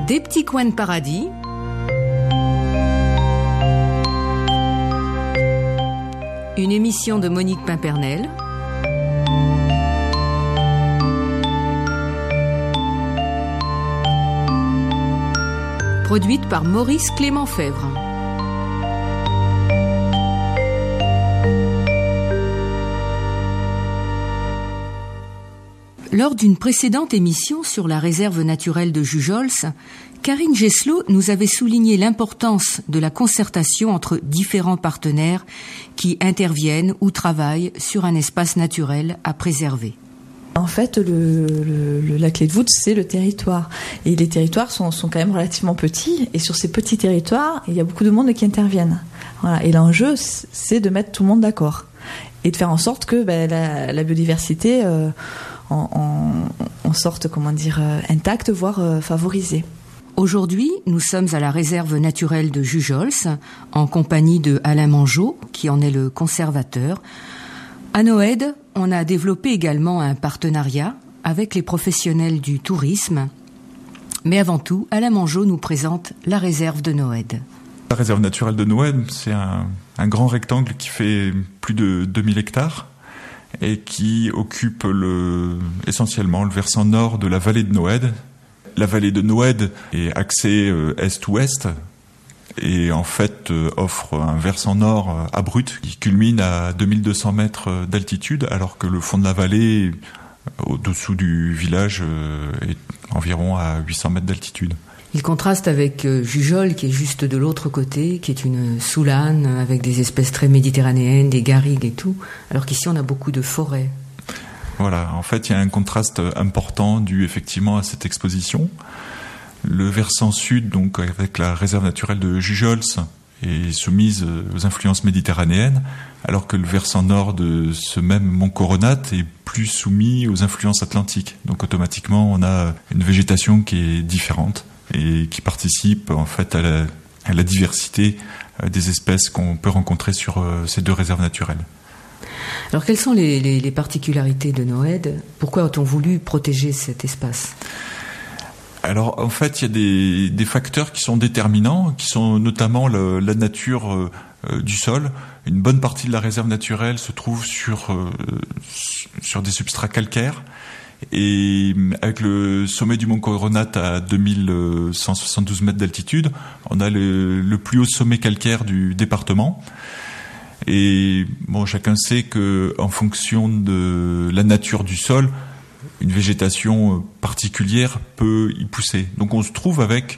Des petits coins de paradis. Une émission de Monique Pimpernel. Produite par Maurice Clément Fèvre. Lors d'une précédente émission sur la réserve naturelle de Jujols, Karine Gesselot nous avait souligné l'importance de la concertation entre différents partenaires qui interviennent ou travaillent sur un espace naturel à préserver. En fait, la clé de voûte, c'est le territoire. Et les territoires sont quand même relativement petits. Et sur ces petits territoires, il y a beaucoup de monde qui interviennent. Voilà. Et l'enjeu, c'est de mettre tout le monde d'accord. Et de faire en sorte que la biodiversité en sorte, intacte, voire favorisée. Aujourd'hui, nous sommes à la réserve naturelle de Jujols, en compagnie de Alain Mangeot, qui en est le conservateur. À Noëde, on a développé également un partenariat avec les professionnels du tourisme. Mais avant tout, Alain Mangeot nous présente la réserve de Noëde. La réserve naturelle de Noëde, c'est un grand rectangle qui fait plus de 2000 hectares et qui occupe essentiellement le versant nord de la vallée de Noëde. La vallée de Noëde est axée est-ouest et en fait offre un versant nord abrupt qui culmine à 2200 mètres d'altitude, alors que le fond de la vallée, au-dessous du village, est environ à 800 mètres d'altitude. Il contraste avec Jujols, qui est juste de l'autre côté, qui est une soulane avec des espèces très méditerranéennes, des garrigues et tout, alors qu'ici on a beaucoup de forêts. Voilà, en fait il y a un contraste important dû effectivement à cette exposition. Le versant sud, donc avec la réserve naturelle de Jujols, est soumise aux influences méditerranéennes, alors que le versant nord de ce même mont Coronat est plus soumis aux influences atlantiques. Donc automatiquement on a une végétation qui est différente et qui participe en fait à la diversité des espèces qu'on peut rencontrer sur ces deux réserves naturelles. Alors quelles sont les particularités de Noëde ? Pourquoi a-t-on voulu protéger cet espace ? Alors en fait il y a des facteurs qui sont déterminants, qui sont notamment la nature du sol. Une bonne partie de la réserve naturelle se trouve sur des substrats calcaires. Et avec le sommet du mont Coronat à 2172 mètres d'altitude, on a le plus haut sommet calcaire du département. Et bon, chacun sait que en fonction de la nature du sol, une végétation particulière peut y pousser. Donc on se trouve avec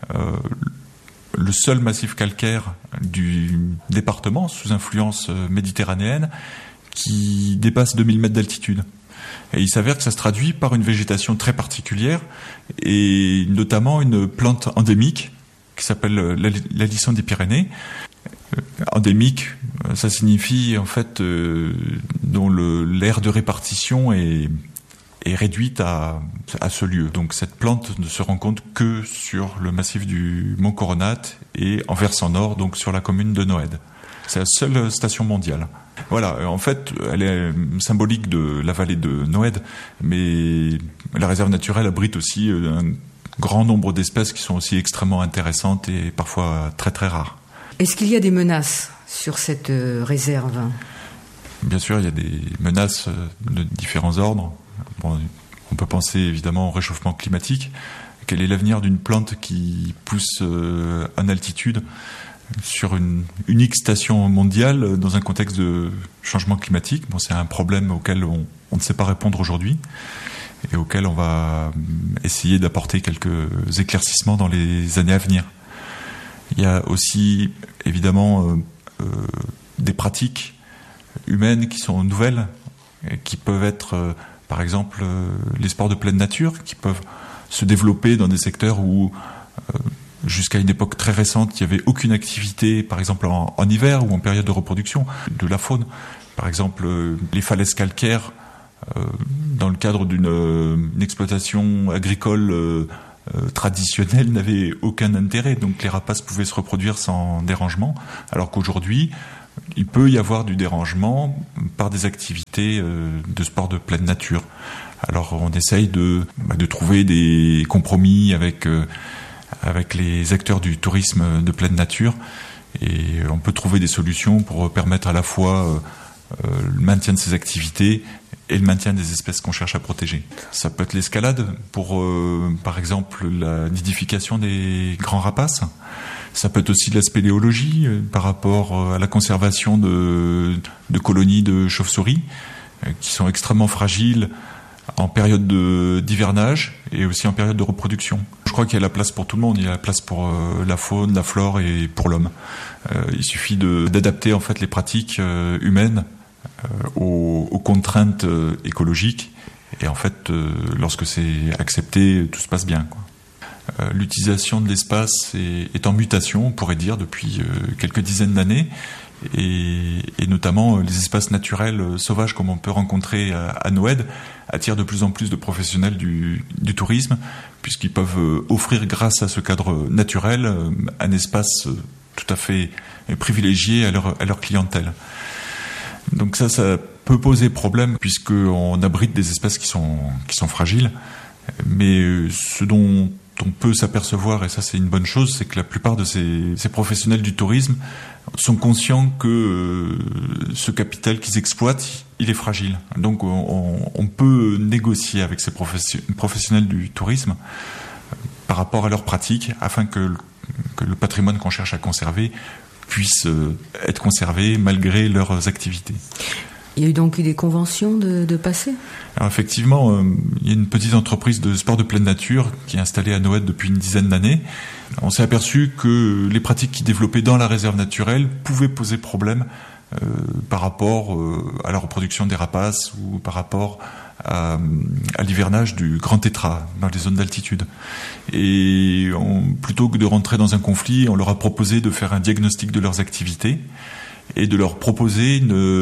le seul massif calcaire du département sous influence méditerranéenne qui dépasse 2000 mètres d'altitude. Et il s'avère que ça se traduit par une végétation très particulière et notamment une plante endémique qui s'appelle l'alisson des Pyrénées. Endémique, ça signifie en fait dont l'aire de répartition est réduite à ce lieu. Donc cette plante ne se rencontre que sur le massif du mont Coronat et en versant nord, donc sur la commune de Noëde. C'est la seule station mondiale. Voilà, en fait, elle est symbolique de la vallée de Noëde, mais la réserve naturelle abrite aussi un grand nombre d'espèces qui sont aussi extrêmement intéressantes et parfois très très rares. Est-ce qu'il y a des menaces sur cette réserve ? Bien sûr, il y a des menaces de différents ordres. Bon, on peut penser évidemment au réchauffement climatique. Quel est l'avenir d'une plante qui pousse en altitude sur une unique station mondiale dans un contexte de changement climatique? Bon, c'est un problème auquel on ne sait pas répondre aujourd'hui et auquel on va essayer d'apporter quelques éclaircissements dans les années à venir. Il y a aussi évidemment des pratiques humaines qui sont nouvelles, qui peuvent être par exemple les sports de pleine nature, qui peuvent se développer dans des secteurs où jusqu'à une époque très récente, il n'y avait aucune activité, par exemple en hiver ou en période de reproduction de la faune. Par exemple, les falaises calcaires, dans le cadre d'une exploitation agricole traditionnelle, n'avaient aucun intérêt. Donc les rapaces pouvaient se reproduire sans dérangement, alors qu'aujourd'hui, il peut y avoir du dérangement par des activités de sport de pleine nature. Alors on essaye de trouver des compromis avec avec les acteurs du tourisme de pleine nature. Et on peut trouver des solutions pour permettre à la fois le maintien de ces activités et le maintien des espèces qu'on cherche à protéger. Ça peut être l'escalade pour, par exemple, la nidification des grands rapaces. Ça peut être aussi de la spéléologie par rapport à la conservation de colonies de chauves-souris qui sont extrêmement fragiles en période d'hivernage et aussi en période de reproduction. Je crois qu'il y a la place pour tout le monde. Il y a la place pour la faune, la flore et pour l'homme. Il suffit d'adapter en fait les pratiques humaines aux contraintes écologiques. Et en fait, lorsque c'est accepté, tout se passe bien, quoi. L'utilisation de l'espace est en mutation, on pourrait dire, depuis quelques dizaines d'années. Et notamment les espaces naturels sauvages comme on peut rencontrer à Noëd attirent de plus en plus de professionnels du tourisme, puisqu'ils peuvent offrir, grâce à ce cadre naturel, un espace tout à fait privilégié à leur clientèle. Donc ça peut poser problème, puisqu'on abrite des espèces qui sont fragiles, mais ce dont on peut s'apercevoir, et ça c'est une bonne chose, c'est que la plupart de ces professionnels du tourisme sont conscients que ce capital qu'ils exploitent, il est fragile. Donc on peut négocier avec ces professionnels du tourisme par rapport à leurs pratiques, afin que le patrimoine qu'on cherche à conserver puisse être conservé malgré leurs activités. Il y a eu donc des conventions de passé ? Alors effectivement, il y a une petite entreprise de sport de pleine nature qui est installée à Noëd depuis une dizaine d'années. On s'est aperçu que les pratiques qu'ils développaient dans la réserve naturelle pouvaient poser problème par rapport à la reproduction des rapaces ou par rapport à l'hivernage du grand tétras dans les zones d'altitude. Et plutôt que de rentrer dans un conflit, on leur a proposé de faire un diagnostic de leurs activités et de leur proposer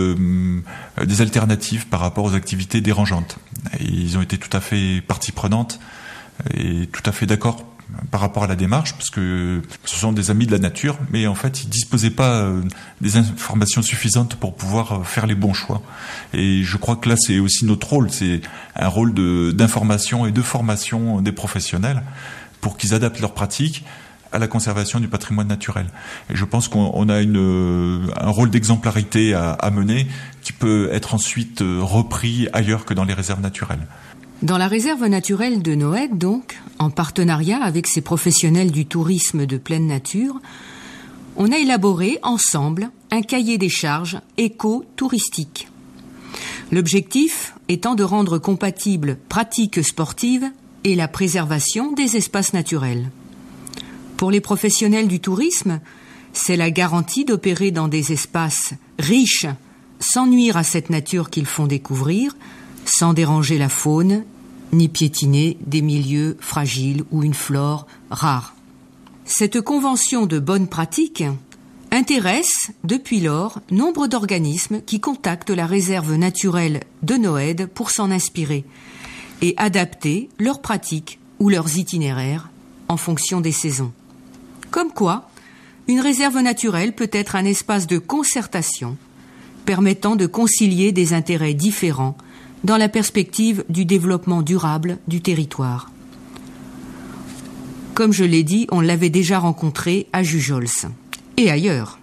des alternatives par rapport aux activités dérangeantes. Et ils ont été tout à fait partie prenante et tout à fait d'accord par rapport à la démarche, parce que ce sont des amis de la nature, mais en fait ils disposaient pas des informations suffisantes pour pouvoir faire les bons choix. Et je crois que là c'est aussi notre rôle, c'est un rôle d'information et de formation des professionnels pour qu'ils adaptent leurs pratiques à la conservation du patrimoine naturel. Et je pense qu'on a un rôle d'exemplarité à mener qui peut être ensuite repris ailleurs que dans les réserves naturelles. Dans la réserve naturelle de Noëd, donc, en partenariat avec ces professionnels du tourisme de pleine nature, on a élaboré ensemble un cahier des charges éco-touristique. L'objectif étant de rendre compatibles pratiques sportives et la préservation des espaces naturels. Pour les professionnels du tourisme, c'est la garantie d'opérer dans des espaces riches, sans nuire à cette nature qu'ils font découvrir, sans déranger la faune, ni piétiner des milieux fragiles ou une flore rare. Cette convention de bonne pratique intéresse, depuis lors, nombre d'organismes qui contactent la réserve naturelle de Noëd pour s'en inspirer et adapter leurs pratiques ou leurs itinéraires en fonction des saisons. Comme quoi, une réserve naturelle peut être un espace de concertation permettant de concilier des intérêts différents dans la perspective du développement durable du territoire. Comme je l'ai dit, on l'avait déjà rencontré à Jujols et ailleurs.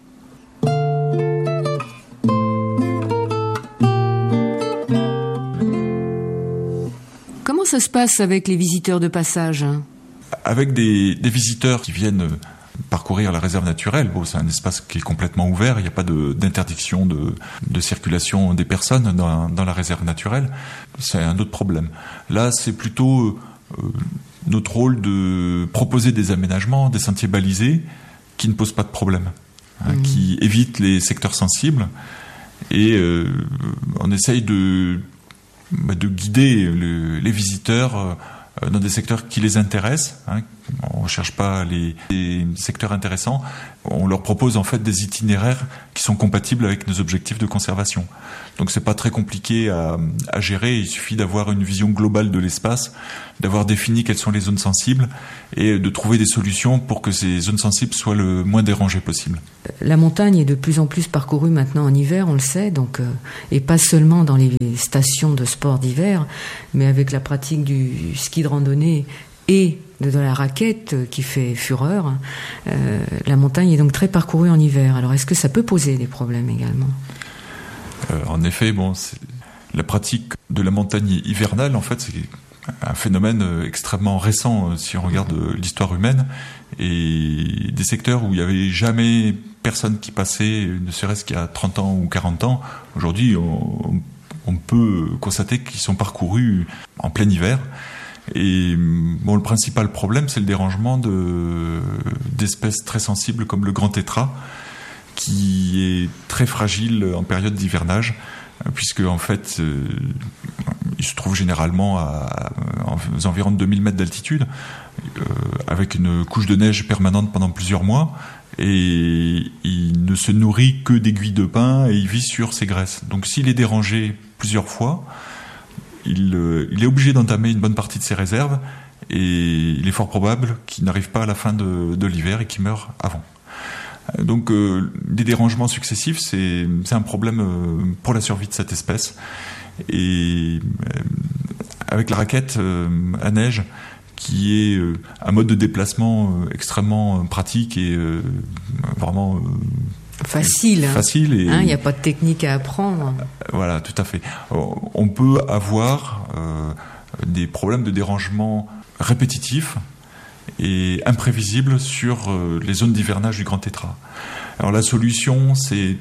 Comment ça se passe avec les visiteurs de passage ? Avec des visiteurs qui viennent parcourir la réserve naturelle, c'est un espace qui est complètement ouvert, il n'y a pas d'interdiction de circulation des personnes dans la réserve naturelle, c'est un autre problème. Là, c'est plutôt notre rôle de proposer des aménagements, des sentiers balisés qui ne posent pas de problème, qui évitent les secteurs sensibles, et on essaye de guider les visiteurs dans des secteurs qui les intéressent. On ne cherche pas les secteurs intéressants. On leur propose en fait des itinéraires qui sont compatibles avec nos objectifs de conservation. Donc c'est pas très compliqué à gérer. Il suffit d'avoir une vision globale de l'espace, d'avoir défini quelles sont les zones sensibles et de trouver des solutions pour que ces zones sensibles soient le moins dérangées possible. La montagne est de plus en plus parcourue maintenant en hiver, on le sait, donc, et pas seulement dans les stations de sport d'hiver, mais avec la pratique du ski de randonnée et de la raquette qui fait fureur. La montagne est donc très parcourue en hiver. Alors est-ce que ça peut poser des problèmes également ? En effet, la pratique de la montagne hivernale, en fait, c'est un phénomène extrêmement récent si on regarde l'histoire humaine, et des secteurs où il n'y avait jamais personne qui passait, ne serait-ce qu'il y a 30 ans ou 40 ans, aujourd'hui on peut constater qu'ils sont parcourus en plein hiver. Et le principal problème, c'est le dérangement d'espèces très sensibles comme le grand tétras, qui est très fragile en période d'hivernage, puisque en fait il se trouve généralement aux environs de 2000 mètres d'altitude, avec une couche de neige permanente pendant plusieurs mois, et il ne se nourrit que d'aiguilles de pin et il vit sur ses graisses. Donc s'il est dérangé plusieurs fois, il est obligé d'entamer une bonne partie de ses réserves, et il est fort probable qu'il n'arrive pas à la fin de l'hiver et qu'il meure avant. Donc des dérangements successifs, c'est un problème pour la survie de cette espèce. Et avec la raquette à neige, qui est un mode de déplacement extrêmement pratique et vraiment facile. Et il n'y a pas de technique à apprendre. Voilà, tout à fait. On peut avoir des problèmes de dérangement répétitifs et imprévisibles sur les zones d'hivernage du grand tétras. Alors la solution, c'est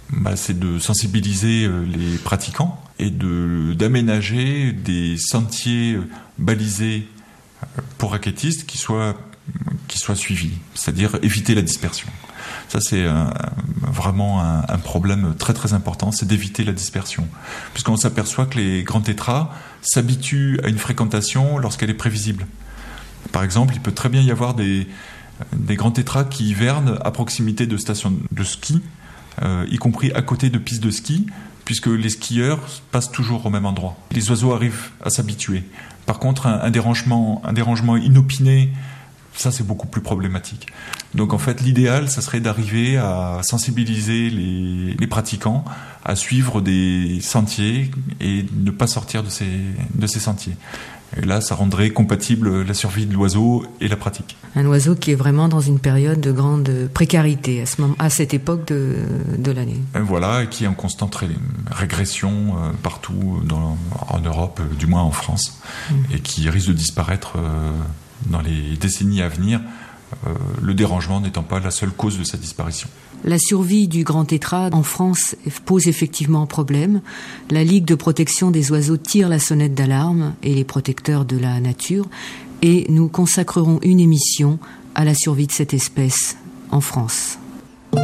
de sensibiliser les pratiquants et d'aménager des sentiers balisés pour raquettistes qui soient suivis, c'est-à-dire éviter la dispersion. Ça, c'est vraiment un problème très très important, c'est d'éviter la dispersion, puisqu'on s'aperçoit que les grands tétras s'habituent à une fréquentation lorsqu'elle est prévisible. Par exemple, il peut très bien y avoir des grands tétras qui hivernent à proximité de stations de ski, y compris à côté de pistes de ski, puisque les skieurs passent toujours au même endroit. Les oiseaux arrivent à s'habituer. Par contre, un dérangement inopiné, ça c'est beaucoup plus problématique. Donc en fait, l'idéal, ça serait d'arriver à sensibiliser les pratiquants à suivre des sentiers et ne pas sortir de ces sentiers. Et là, ça rendrait compatible la survie de l'oiseau et la pratique. Un oiseau qui est vraiment dans une période de grande précarité à cette époque de l'année. Et voilà, et qui est en constante régression partout en Europe, du moins en France, et qui risque de disparaître dans les décennies à venir, le dérangement n'étant pas la seule cause de sa disparition. La survie du grand tétras en France pose effectivement problème. La Ligue de protection des oiseaux tire la sonnette d'alarme, et les protecteurs de la nature, et nous consacrerons une émission à la survie de cette espèce en France.